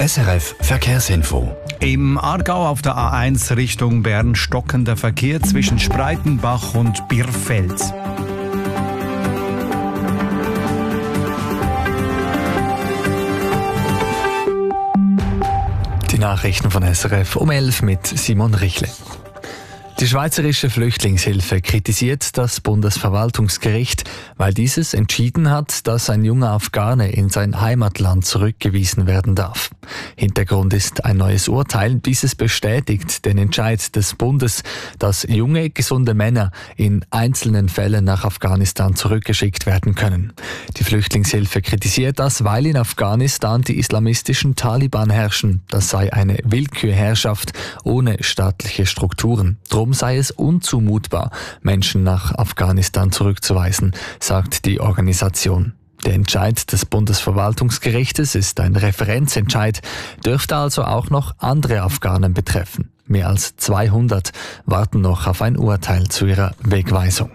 SRF Verkehrsinfo. Im Aargau auf der A1 Richtung Bern stockender Verkehr zwischen Spreitenbach und Birrfeld. Die Nachrichten von SRF um 11 mit Simon Richle. Die Schweizerische Flüchtlingshilfe kritisiert das Bundesverwaltungsgericht, weil dieses entschieden hat, dass ein junger Afghane in sein Heimatland zurückgewiesen werden darf. Hintergrund ist ein neues Urteil. Dieses bestätigt den Entscheid des Bundes, dass junge, gesunde Männer in einzelnen Fällen nach Afghanistan zurückgeschickt werden können. Die Flüchtlingshilfe kritisiert das, weil in Afghanistan die islamistischen Taliban herrschen. Das sei eine Willkürherrschaft ohne staatliche Strukturen. Drum sei es unzumutbar, Menschen nach Afghanistan zurückzuweisen, sagt die Organisation. Der Entscheid des Bundesverwaltungsgerichtes ist ein Referenzentscheid, dürfte also auch noch andere Afghanen betreffen. Mehr als 200 warten noch auf ein Urteil zu ihrer Wegweisung.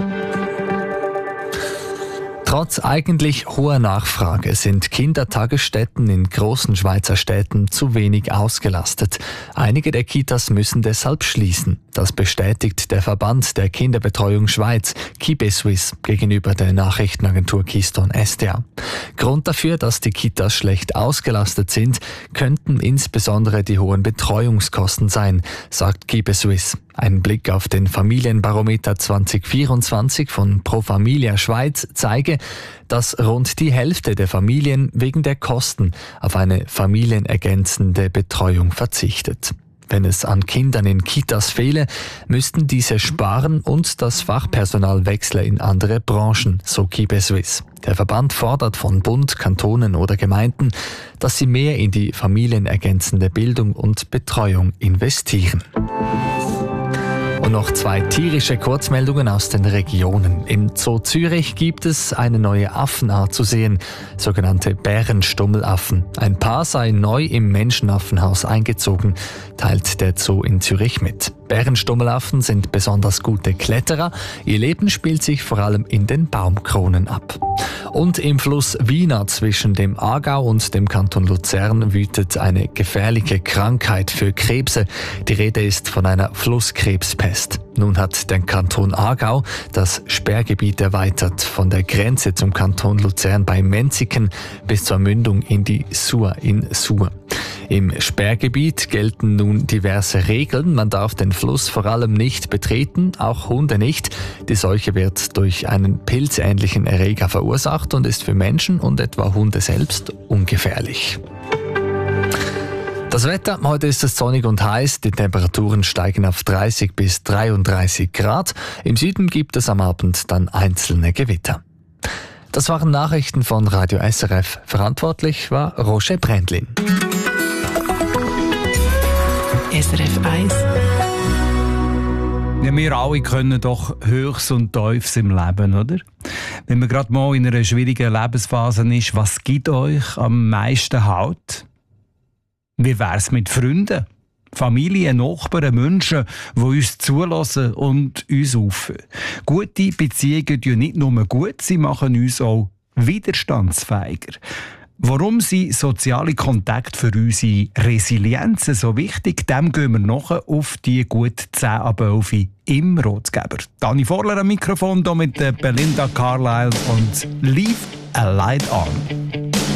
Trotz eigentlich hoher Nachfrage sind Kindertagesstätten in großen Schweizer Städten zu wenig ausgelastet. Einige der Kitas müssen deshalb schließen. Das bestätigt der Verband der Kinderbetreuung Schweiz, KiBeSuisse, gegenüber der Nachrichtenagentur Keystone SDA. Grund dafür, dass die Kitas schlecht ausgelastet sind, könnten insbesondere die hohen Betreuungskosten sein, sagt KiBeSuisse. Ein Blick auf den Familienbarometer 2024 von Pro Familia Schweiz zeige, dass rund die Hälfte der Familien wegen der Kosten auf eine familienergänzende Betreuung verzichtet. Wenn es an Kindern in Kitas fehle, müssten diese sparen und das Fachpersonal wechsle in andere Branchen, so KiBeSuisse. Der Verband fordert von Bund, Kantonen oder Gemeinden, dass sie mehr in die familienergänzende Bildung und Betreuung investieren. Und noch 2 tierische Kurzmeldungen aus den Regionen. Im Zoo Zürich gibt es eine neue Affenart zu sehen, sogenannte Bärensstummelaffen. Ein Paar sei neu im Menschenaffenhaus eingezogen, teilt der Zoo in Zürich mit. Bärensstummelaffen sind besonders gute Kletterer. Ihr Leben spielt sich vor allem in den Baumkronen ab. Und im Fluss Wiener zwischen dem Aargau und dem Kanton Luzern wütet eine gefährliche Krankheit für Krebse. Die Rede ist von einer Flusskrebspest. Nun hat der Kanton Aargau das Sperrgebiet erweitert, von der Grenze zum Kanton Luzern bei Menziken bis zur Mündung in die Sur in Sur. Im Sperrgebiet gelten nun diverse Regeln. Man darf den Fluss vor allem nicht betreten, auch Hunde nicht. Die Seuche wird durch einen pilzähnlichen Erreger verursacht und ist für Menschen und etwa Hunde selbst ungefährlich. Das Wetter, heute ist es sonnig und heiß, die Temperaturen steigen auf 30 bis 33 Grad. Im Süden gibt es am Abend dann einzelne Gewitter. Das waren Nachrichten von Radio SRF. Verantwortlich war Roger Brändlin. SRF 1. Ja, wir alle können doch Höchst und Tiefs im Leben, oder? Wenn man gerade mal in einer schwierigen Lebensphase ist, was gibt euch am meisten Halt? Wie wär's mit Freunden, Familie, Nachbarn, Menschen, die uns zulassen und uns aufhören? Gute Beziehungen tun nicht nur gut, sie machen uns auch widerstandsfähiger. Warum sind soziale Kontakte für unsere Resilienz so wichtig? Dem gehen wir nachher auf die gut 10 ab 11 im Rotgeber. Dani Vorler am Mikrofon hier mit Belinda Carlisle und Leave a Light On.